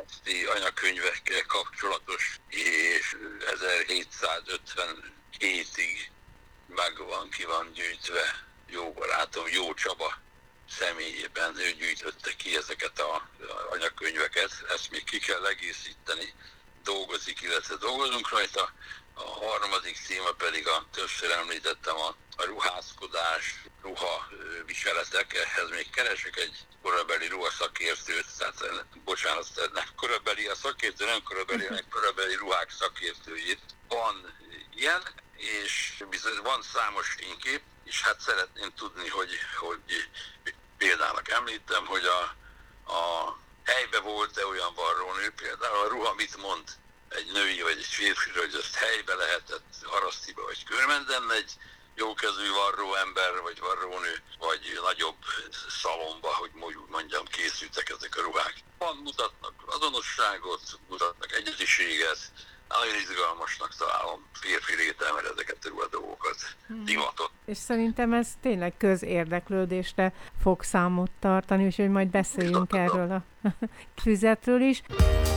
anyakönyvekkel kapcsolatos, és 1757-ig ki van gyűjtve. Jó barátom, Jó Csaba személyében ő gyűjtötte ki ezeket az anyakönyveket, ezt még ki kell egészíteni, dolgozik, illetve dolgozunk rajta. A harmadik téma pedig többször említettem a ruházkodás, ruha viseletek, ehhez még keresek egy korabeli ruhaszakértőt, tehát bocsánat, nem korabeli a szakértő, nem korabeli, hanem korabeli ruhák szakértőjét. Van ilyen, és bizony van számos fénykép, és hát szeretném tudni, hogy példának említem, hogy a helybe volt-e olyan varrónő, például a ruha mit mond egy női vagy egy férfira, hogy ezt helybe lehetett, Harasztiba vagy Körmenden egy jókezű varró ember vagy varrónő, vagy nagyobb szalomba, hogy úgy mondjam, készültek ezek a ruhák. Mutatnak azonosságot, mutatnak egyediséget, nagyon izgalmasnak találom férfi rételmer ezeket a ruhadolgokat, divatot. És szerintem ez tényleg közérdeklődésre fog számot tartani, úgyhogy majd beszéljünk erről a füzetről is.